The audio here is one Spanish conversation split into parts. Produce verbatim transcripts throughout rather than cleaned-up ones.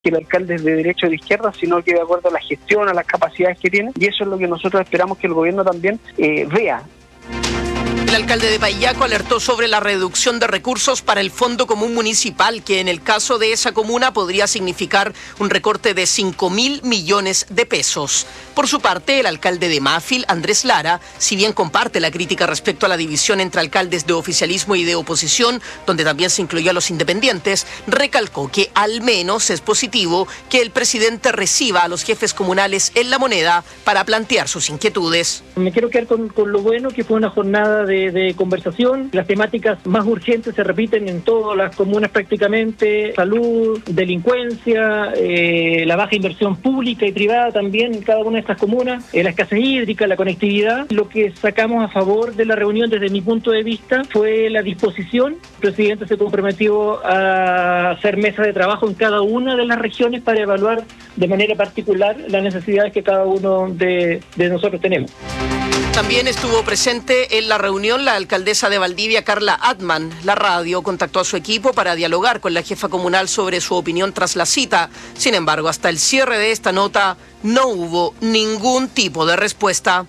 que el alcalde es de derecha o de izquierda, sino que de acuerdo a la gestión, a las capacidades que tiene, y eso es lo que nosotros esperamos que el gobierno también eh, vea. El alcalde de Payaco alertó sobre la reducción de recursos para el Fondo Común Municipal, que en el caso de esa comuna podría significar un recorte de cinco mil millones de pesos. Por su parte, el alcalde de Mafil, Andrés Lara, si bien comparte la crítica respecto a la división entre alcaldes de oficialismo y de oposición, donde también se incluyó a los independientes, recalcó que al menos es positivo que el presidente reciba a los jefes comunales en La Moneda para plantear sus inquietudes. Me quiero quedar con, con lo bueno, que fue una jornada de de conversación. Las temáticas más urgentes se repiten en todas las comunas prácticamente: salud, delincuencia, eh, la baja inversión pública y privada también en cada una de estas comunas, eh, la escasez hídrica, la conectividad. Lo que sacamos a favor de la reunión desde mi punto de vista fue la disposición. El presidente se comprometió a hacer mesas de trabajo en cada una de las regiones para evaluar de manera particular las necesidades que cada uno de, de nosotros tenemos. También estuvo presente en la reunión la alcaldesa de Valdivia, Carla Atman. La radio contactó a su equipo para dialogar con la jefa comunal sobre su opinión tras la cita. Sin embargo, hasta el cierre de esta nota no hubo ningún tipo de respuesta.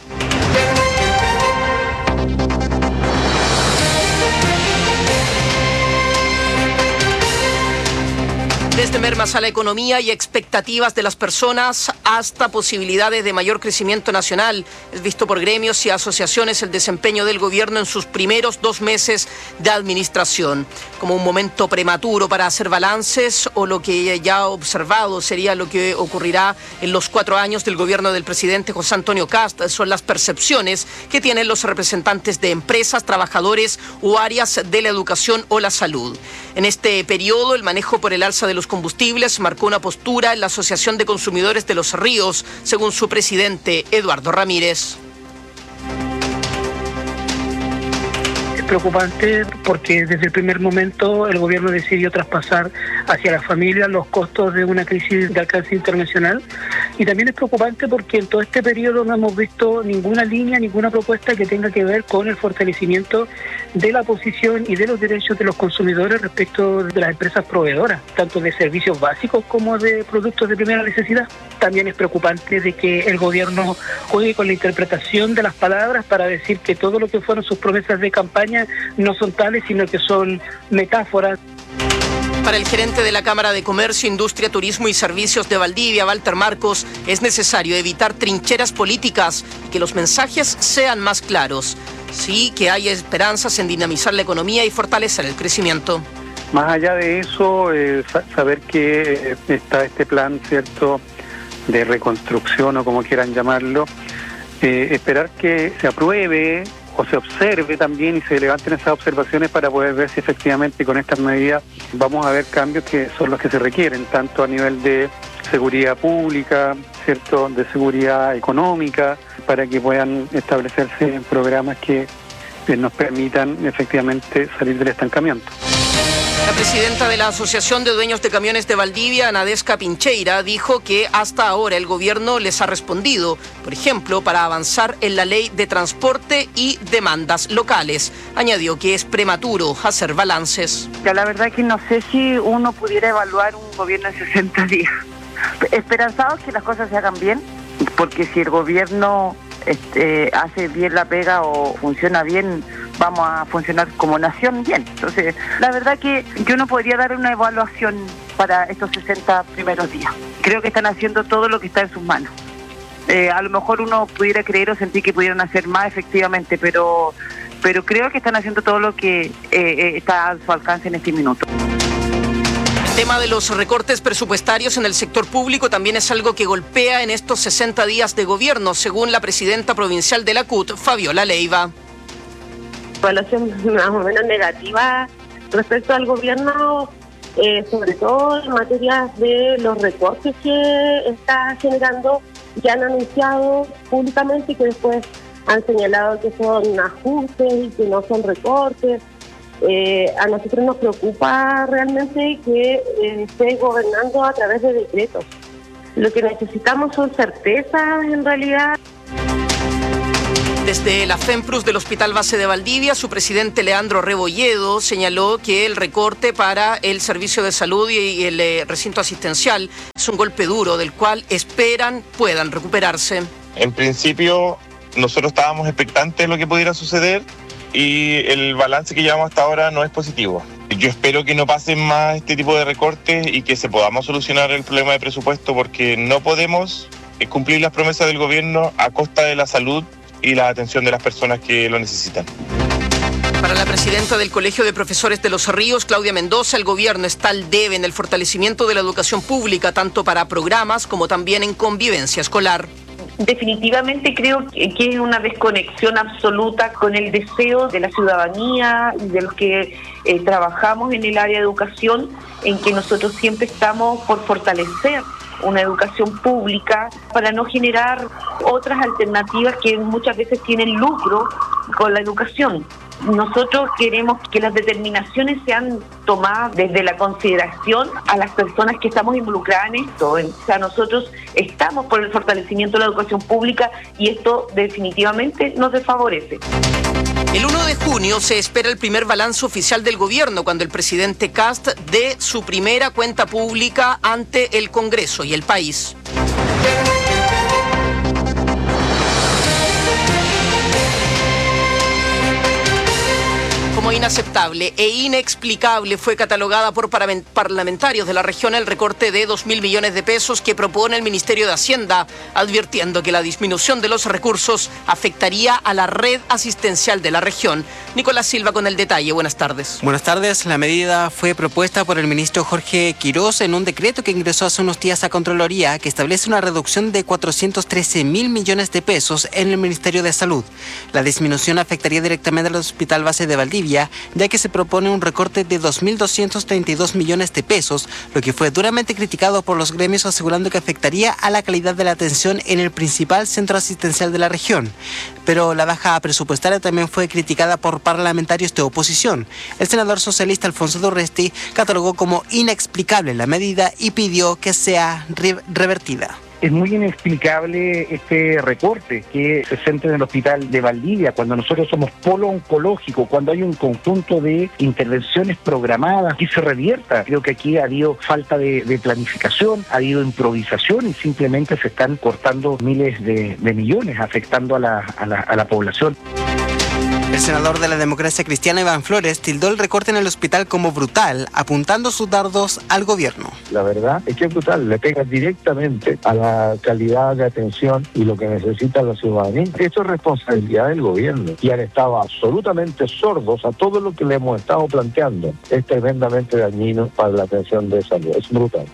Desde mermas a la economía y expectativas de las personas hasta posibilidades de mayor crecimiento nacional. Es visto por gremios y asociaciones el desempeño del gobierno en sus primeros dos meses de administración. Como un momento prematuro para hacer balances, o lo que ya ha observado sería lo que ocurrirá en los cuatro años del gobierno del presidente José Antonio Kast. Son las percepciones que tienen los representantes de empresas, trabajadores o áreas de la educación o la salud. En este periodo, el manejo por el alza de los combustibles marcó una postura en la Asociación de Consumidores de Los Ríos, según su presidente, Eduardo Ramírez. Es preocupante porque desde el primer momento el gobierno decidió traspasar hacia las familias los costos de una crisis de alcance internacional, y también es preocupante porque en todo este periodo no hemos visto ninguna línea, ninguna propuesta que tenga que ver con el fortalecimiento de la posición y de los derechos de los consumidores respecto de las empresas proveedoras, tanto de servicios básicos como de productos de primera necesidad. También es preocupante de que el gobierno juegue con la interpretación de las palabras para decir que todo lo que fueron sus promesas de campaña no son tales, sino que son metáforas. Para el gerente de la Cámara de Comercio, Industria, Turismo y Servicios de Valdivia, Walter Marcos, es necesario evitar trincheras políticas y que los mensajes sean más claros. Sí, que haya esperanzas en dinamizar la economía y fortalecer el crecimiento. Más allá de eso, eh, saber que está este plan, ¿cierto?, de reconstrucción o como quieran llamarlo, eh, esperar que se apruebe o se observe también y se levanten esas observaciones para poder ver si efectivamente con estas medidas vamos a ver cambios que son los que se requieren, tanto a nivel de seguridad pública, ¿cierto?, de seguridad económica, para que puedan establecerse programas que nos permitan efectivamente salir del estancamiento. La presidenta de la Asociación de Dueños de Camiones de Valdivia, Nadesca Pincheira, dijo que hasta ahora el gobierno les ha respondido, por ejemplo, para avanzar en la ley de transporte y demandas locales. Añadió que es prematuro hacer balances. Ya la verdad que no sé si uno pudiera evaluar un gobierno en sesenta días. Esperanzados que las cosas se hagan bien, porque si el gobierno este, hace bien la pega o funciona bien, vamos a funcionar como nación bien. Entonces, la verdad que yo no podría dar una evaluación para estos sesenta primeros días. Creo que están haciendo todo lo que está en sus manos. Eh, a lo mejor uno pudiera creer o sentir que pudieran hacer más, efectivamente, pero, pero creo que están haciendo todo lo que eh, está a su alcance en este minuto. El tema de los recortes presupuestarios en el sector público también es algo que golpea en estos sesenta días de gobierno, según la presidenta provincial de la C U T, Fabiola Leiva. Evaluación más o menos negativa respecto al gobierno, eh, sobre todo en materia de los recortes que está generando, ya han anunciado públicamente y que después han señalado que son ajustes y que no son recortes. Eh, a nosotros nos preocupa realmente que eh, esté gobernando a través de decretos. Lo que necesitamos son certezas en realidad. Desde la FEMPRUS del Hospital Base de Valdivia, su presidente Leandro Rebolledo señaló que el recorte para el servicio de salud y el eh, recinto asistencial es un golpe duro del cual esperan puedan recuperarse. En principio, nosotros estábamos expectantes de lo que pudiera suceder y el balance que llevamos hasta ahora no es positivo. Yo espero que no pasen más este tipo de recortes y que se podamos solucionar el problema de presupuesto, porque no podemos cumplir las promesas del gobierno a costa de la salud y la atención de las personas que lo necesitan. Para la presidenta del Colegio de Profesores de Los Ríos, Claudia Mendoza, el gobierno está al debe en el fortalecimiento de la educación pública, tanto para programas como también en convivencia escolar. Definitivamente creo que es una desconexión absoluta con el deseo de la ciudadanía y de los que eh, trabajamos en el área de educación, en que nosotros siempre estamos por fortalecer una educación pública para no generar otras alternativas que muchas veces tienen lucro con la educación. Nosotros queremos que las determinaciones sean tomadas desde la consideración a las personas que estamos involucradas en esto. O sea, nosotros estamos por el fortalecimiento de la educación pública y esto definitivamente nos desfavorece. El uno de junio se espera el primer balance oficial del gobierno, cuando el presidente Kast dé su primera cuenta pública ante el Congreso y el país. Como inaceptable e inexplicable fue catalogada por parlamentarios de la región el recorte de dos mil millones de pesos que propone el Ministerio de Hacienda, advirtiendo que la disminución de los recursos afectaría a la red asistencial de la región. Nicolás Silva con el detalle. Buenas tardes. Buenas tardes. La medida fue propuesta por el ministro Jorge Quirós en un decreto que ingresó hace unos días a Contraloría, que establece una reducción de cuatrocientos trece mil millones de pesos en el Ministerio de Salud. La disminución afectaría directamente al Hospital Base de Valdivia, ya que se propone un recorte de dos mil doscientos treinta y dos millones de pesos, lo que fue duramente criticado por los gremios, asegurando que afectaría a la calidad de la atención en el principal centro asistencial de la región. Pero la baja presupuestaria también fue criticada por parlamentarios de oposición. El senador socialista Alfonso Dorresti catalogó como inexplicable la medida y pidió que sea re- revertida. Es muy inexplicable este recorte que se centra en el hospital de Valdivia, cuando nosotros somos polo oncológico, cuando hay un conjunto de intervenciones programadas y se revierta. Creo que aquí ha habido falta de, de planificación, ha habido improvisación y simplemente se están cortando miles de, de millones, afectando a la, a la, a la población. El senador de la Democracia Cristiana, Iván Flores, tildó el recorte en el hospital como brutal, apuntando sus dardos al gobierno. La verdad es que es brutal, le pega directamente a la calidad de atención y lo que necesita la ciudadanía. Esto es responsabilidad del gobierno y han estado absolutamente sordos a todo lo que le hemos estado planteando. Es tremendamente dañino para la atención de salud, es brutal.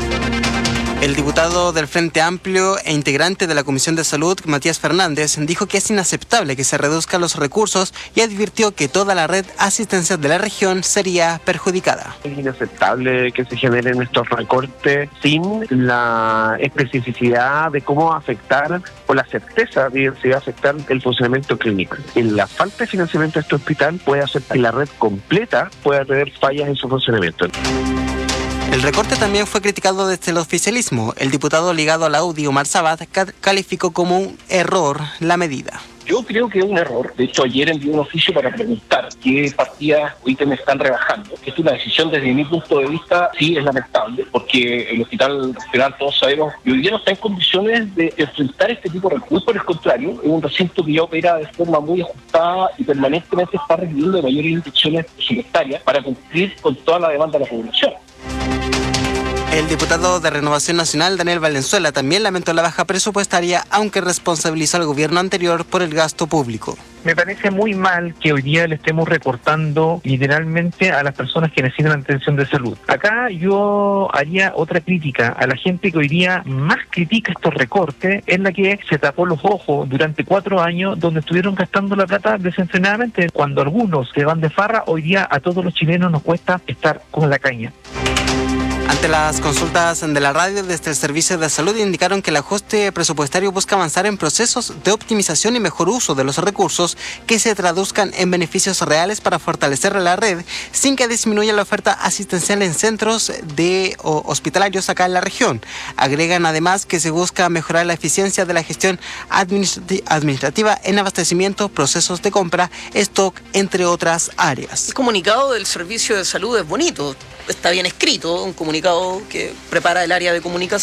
El diputado del Frente Amplio e integrante de la Comisión de Salud, Matías Fernández, dijo que es inaceptable que se reduzcan los recursos y advirtió que toda la red asistencial de la región sería perjudicada. Es inaceptable que se generen estos recortes sin la especificidad de cómo va a afectar o la certeza de si va a afectar el funcionamiento clínico. En la falta de financiamiento de este hospital puede hacer que la red completa pueda tener fallas en su funcionamiento. El recorte también fue criticado desde el oficialismo. El diputado ligado a la U D I, Omar Sabat, calificó como un error la medida. Yo creo que es un error. De hecho, ayer envié un oficio para preguntar qué partidas o ítems están rebajando. Es una decisión desde mi punto de vista, sí es lamentable, porque el Hospital Regional, todos sabemos, hoy día no está en condiciones de enfrentar este tipo de recursos. Por el contrario, es un recinto que ya opera de forma muy ajustada y permanentemente está requiriendo de mayores inyecciones presupuestarias para cumplir con toda la demanda de la población. El diputado de Renovación Nacional, Daniel Valenzuela, también lamentó la baja presupuestaria, aunque responsabilizó al gobierno anterior por el gasto público. Me parece muy mal que hoy día le estemos recortando literalmente a las personas que necesitan atención de salud. Acá yo haría otra crítica a la gente que hoy día más critica estos recortes, es la que se tapó los ojos durante cuatro años donde estuvieron gastando la plata desenfrenadamente. Cuando algunos se van de farra, hoy día a todos los chilenos nos cuesta estar con la caña. Ante las consultas de la radio desde el Servicio de Salud indicaron que el ajuste presupuestario busca avanzar en procesos de optimización y mejor uso de los recursos que se traduzcan en beneficios reales para fortalecer la red sin que disminuya la oferta asistencial en centros de o, hospitalarios acá en la región. Agregan además que se busca mejorar la eficiencia de la gestión administrati- administrativa en abastecimiento, procesos de compra, stock, entre otras áreas. El comunicado del Servicio de Salud es bonito, está bien escrito, un comunicado que prepara el área de comunicación.